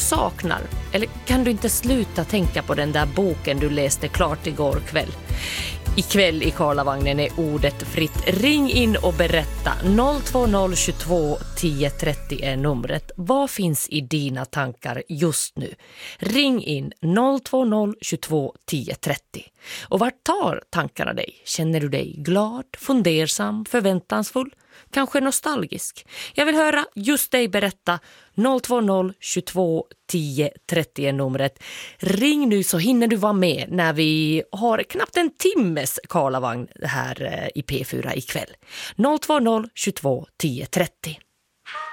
saknar, eller kan du inte sluta tänka på den där boken du läste klart igår kväll? Ikväll i Karlavagnen är ordet fritt. Ring in och berätta. 020 22 10 30 är numret. Vad finns i dina tankar just nu? Ring in 020 22 10 30. Och vart tar tankarna dig? Känner du dig glad, fundersam, förväntansfull? Kanske nostalgisk? Jag vill höra just dig berätta. 020 22 10 30 är numret. Ring nu så hinner du vara med när vi har knappt en timmes Karlavagn här i P4 ikväll. 020 22 10 30.